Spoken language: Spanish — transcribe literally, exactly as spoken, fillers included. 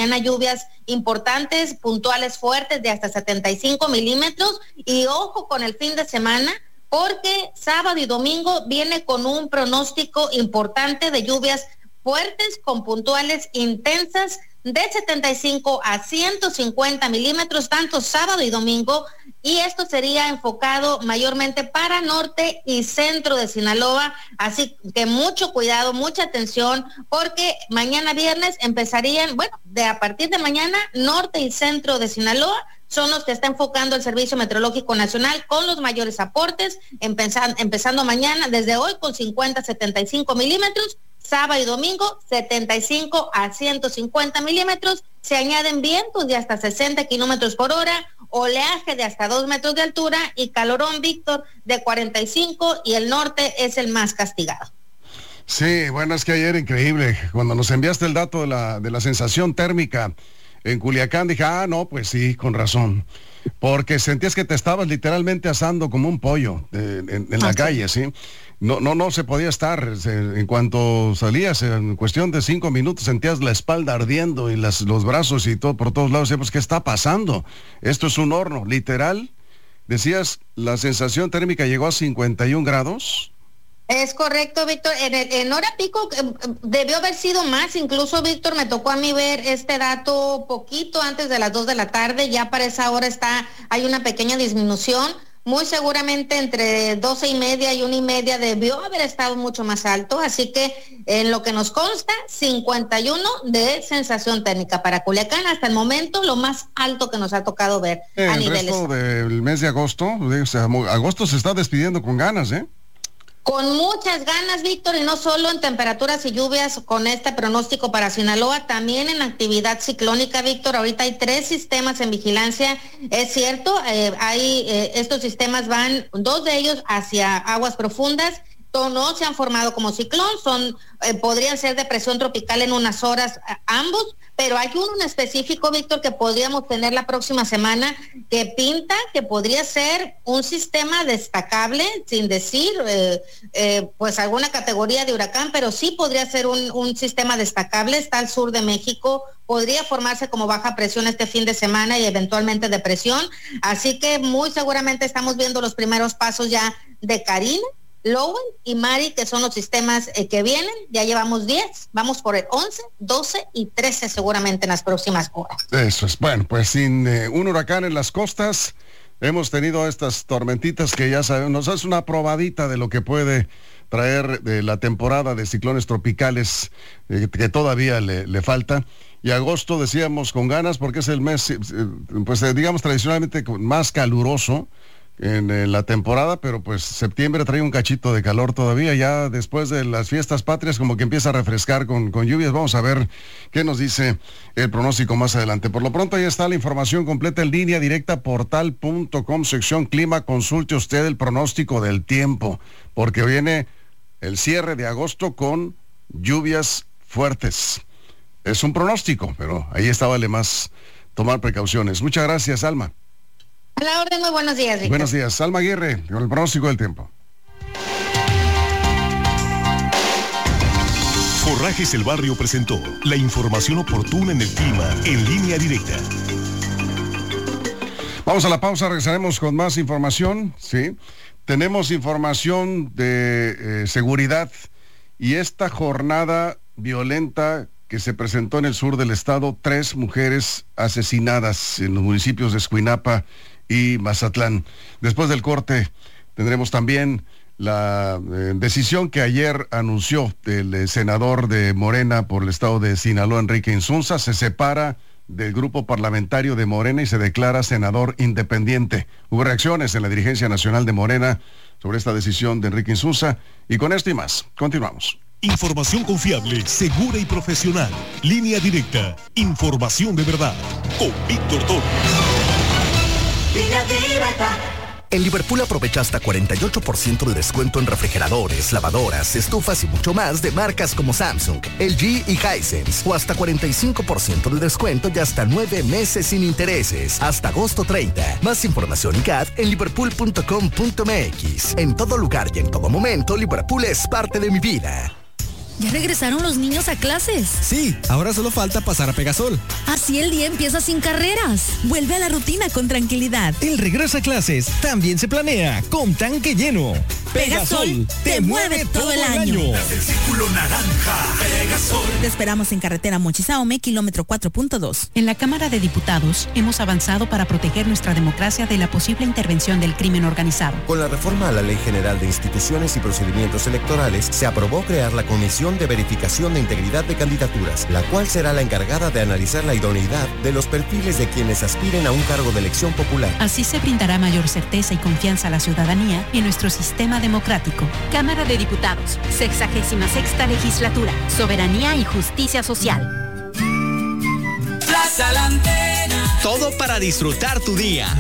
mañana lluvias importantes, puntuales fuertes de hasta setenta y cinco milímetros, y ojo con el fin de semana, porque sábado y domingo viene con un pronóstico importante de lluvias fuertes con puntuales intensas de setenta y cinco a ciento cincuenta milímetros, tanto sábado y domingo, y esto sería enfocado mayormente para norte y centro de Sinaloa, así que mucho cuidado, mucha atención, porque mañana viernes empezarían, bueno, de a partir de mañana, norte y centro de Sinaloa son los que está enfocando el Servicio Meteorológico Nacional con los mayores aportes, empezando, empezando mañana, desde hoy, con cincuenta a setenta y cinco milímetros, sábado y domingo, setenta y cinco a ciento cincuenta milímetros, se añaden vientos de hasta sesenta kilómetros por hora, oleaje de hasta dos metros de altura y calorón, Víctor, de cuarenta y cinco, y el norte es el más castigado. Sí, bueno, es que ayer increíble, cuando nos enviaste el dato de la, de la sensación térmica en Culiacán, dije, ah, no, pues sí, con razón, porque sentías que te estabas literalmente asando como un pollo eh, en, en la calle, ¿sí? No, no, no se podía estar, en cuanto salías, en cuestión de cinco minutos sentías la espalda ardiendo y las, los brazos y todo por todos lados. Pues, ¿qué está pasando? Esto es un horno, literal. Decías, la sensación térmica llegó a cincuenta y un grados. Es correcto, Víctor. En, el, en hora pico eh, debió haber sido más, incluso, Víctor, me tocó a mí ver este dato poquito antes de las dos de la tarde, ya para esa hora está, hay una pequeña disminución. Muy seguramente entre doce y media y una y media debió haber estado mucho más alto, así que en lo que nos consta, cincuenta y uno de sensación térmica para Culiacán, hasta el momento lo más alto que nos ha tocado ver eh, a el nivel resto del mes de agosto, o sea, agosto se está despidiendo con ganas, ¿eh? Con muchas ganas, Víctor, y no solo en temperaturas y lluvias con este pronóstico para Sinaloa, también en actividad ciclónica, Víctor. Ahorita hay tres sistemas en vigilancia, es cierto, eh, hay eh, estos sistemas van, dos de ellos hacia aguas profundas, no se han formado como ciclón, son eh, podrían ser depresión tropical en unas horas eh, ambos, pero hay uno en específico, Víctor, que podríamos tener la próxima semana, que pinta que podría ser un sistema destacable, sin decir eh, eh, pues alguna categoría de huracán, pero sí podría ser un, un sistema destacable, está al sur de México, podría formarse como baja presión este fin de semana y eventualmente depresión, así que muy seguramente estamos viendo los primeros pasos ya de Karina, Lowen y Mari, que son los sistemas eh, que vienen. Ya llevamos diez, vamos por el once, doce y trece seguramente en las próximas horas. Eso es, bueno, pues sin eh, un huracán en las costas, hemos tenido estas tormentitas que ya sabemos, nos hace una probadita de lo que puede traer de la temporada de ciclones tropicales eh, que todavía le, le falta. Y agosto, decíamos, con ganas, porque es el mes, eh, pues eh, digamos, tradicionalmente más caluroso En, en la temporada, pero pues septiembre trae un cachito de calor todavía, ya después de las fiestas patrias como que empieza a refrescar con, con lluvias. Vamos a ver qué nos dice el pronóstico más adelante. Por lo pronto ya está la información completa en línea directa, portal punto com, sección clima. Consulte usted el pronóstico del tiempo, porque viene el cierre de agosto con lluvias fuertes. Es un pronóstico, pero ahí está, vale más tomar precauciones. Muchas gracias, Alma. A la orden, muy buenos días, Víctor. Buenos días, Alma Aguirre, con el pronóstico del tiempo. Forrajes El Barrio presentó la información oportuna en el clima en línea directa. Vamos a la pausa, regresaremos con más información, ¿sí? Tenemos información de eh, seguridad y esta jornada violenta que se presentó en el sur del estado, tres mujeres asesinadas en los municipios de Escuinapa y Mazatlán. Después del corte tendremos también la eh, decisión que ayer anunció el eh, senador de Morena por el estado de Sinaloa, Enrique Insunza, se separa del grupo parlamentario de Morena y se declara senador independiente. Hubo reacciones en la dirigencia nacional de Morena sobre esta decisión de Enrique Insunza, y con esto y más, continuamos. Información confiable, segura y profesional. Línea directa. Información de verdad. Con Víctor Torres. Línea directa. En Liverpool aprovecha hasta cuarenta y ocho por ciento de descuento en refrigeradores, lavadoras, estufas y mucho más de marcas como Samsung, L G y Hisense. O hasta cuarenta y cinco por ciento de descuento y hasta nueve meses sin intereses. Hasta agosto treinta. Más información y C A D en liverpool punto com punto m x. En todo lugar y en todo momento, Liverpool es parte de mi vida. ¿Ya regresaron los niños a clases? Sí, ahora solo falta pasar a Pegasol. Así el día empieza sin carreras. Vuelve a la rutina con tranquilidad. El regreso a clases también se planea con tanque lleno. Pegasol, te, te mueve todo el año. año. El círculo naranja. Pegasol. Te esperamos en carretera Mochizahome, kilómetro cuatro punto dos. En la Cámara de Diputados hemos avanzado para proteger nuestra democracia de la posible intervención del crimen organizado. Con la reforma a la Ley General de Instituciones y Procedimientos Electorales, se aprobó crear la Comisión de Verificación de Integridad de Candidaturas, la cual será la encargada de analizar la idoneidad de los perfiles de quienes aspiren a un cargo de elección popular. Así se brindará mayor certeza y confianza a la ciudadanía en nuestro sistema democrático. Cámara de Diputados, sexagésima sexta legislatura, soberanía y justicia social. Plaza La Antena. Todo para disfrutar tu día.